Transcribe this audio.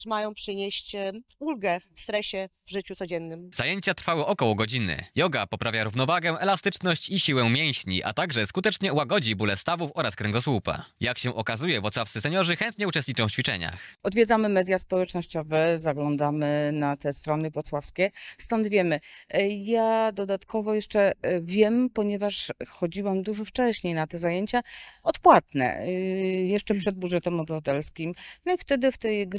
mają przynieść ulgę w stresie w życiu codziennym. Zajęcia trwały około godziny. Joga poprawia równowagę, elastyczność i siłę mięśni, a także skutecznie łagodzi bóle stawów oraz kręgosłupa. Jak się okazuje, włocławscy seniorzy chętnie uczestniczą w ćwiczeniach. Odwiedzamy media społecznościowe, zaglądamy na te strony włocławskie, stąd wiemy. Ja dodatkowo jeszcze wiem, ponieważ chodziłam dużo wcześniej na te zajęcia odpłatne, jeszcze przed budżetem obywatelskim. No i wtedy w tej